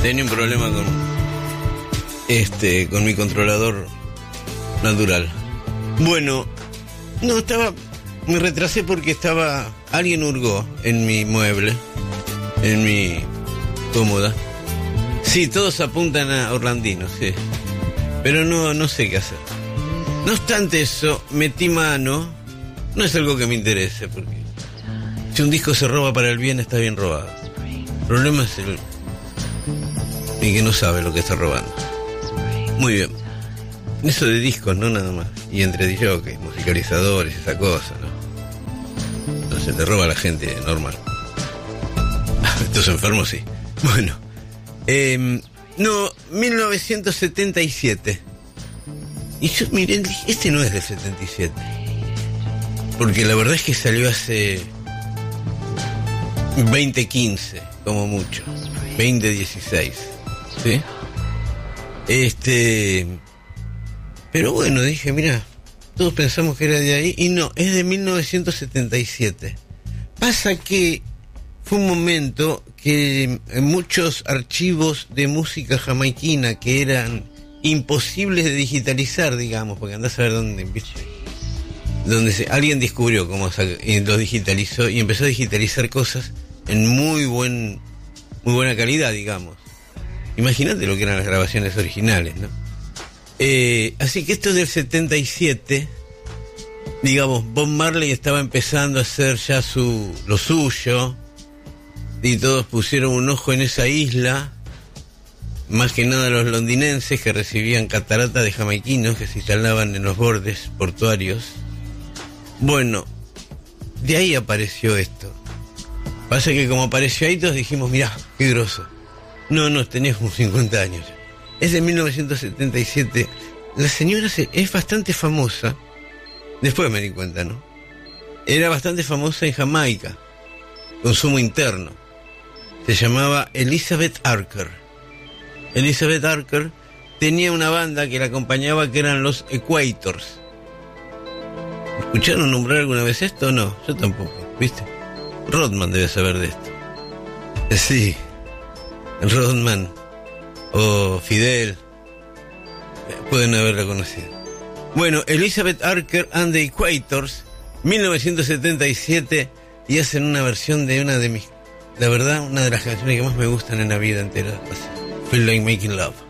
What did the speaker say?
Tenía un problema con mi controlador natural. Bueno, no, me retrasé porque alguien hurgó en mi mueble, en mi cómoda. Sí, todos apuntan a Orlandino, sí. Pero no sé qué hacer. No obstante eso, metí mano. No es algo que me interese, porque si un disco se roba para el bien, está bien robado. El problema es el que no sabe lo que está robando. Muy bien. Eso de discos, no nada más. Y entre DJs, musicalizadores, esa cosa, ¿no? Entonces te roba la gente normal. Estos enfermos sí. Bueno. 1977. Y yo miré, este no es del 77. Porque la verdad es que salió hace 2015, como mucho. 2016. ¿Sí? Pero bueno, dije, mira, todos pensamos que era de ahí. Y no, es de 1977. Pasa que fue un momento que muchos archivos de música jamaiquina que eran imposibles de digitalizar, digamos, porque andás a ver dónde alguien descubrió cómo lo digitalizó y empezó a digitalizar cosas en muy buena calidad, digamos. Imagínate lo que eran las grabaciones originales, ¿no? Así que esto es del 77. Digamos, Bob Marley estaba empezando a hacer ya lo suyo, y todos pusieron un ojo en esa isla, más que nada los londinenses, que recibían cataratas de jamaiquinos que se instalaban en los bordes portuarios. Bueno, de ahí apareció esto. Pasa que como apareció ahí, todos dijimos, mirá, qué groso. No, tenía como 50 años. Es de 1977. La señora es bastante famosa. Después me di cuenta, ¿no? Era bastante famosa en Jamaica. Consumo interno. Se llamaba Elizabeth Archer. Elizabeth Archer tenía una banda que la acompañaba, que eran los Equators. ¿Escucharon nombrar alguna vez esto o no? Yo tampoco, ¿viste? Rodman debe saber de esto. Sí, Rodman o Fidel pueden haberla conocido. Bueno, Elizabeth Archer and the Equators, 1977, y hacen una versión de una de las canciones que más me gustan en la vida entera. Feel Like Making Love.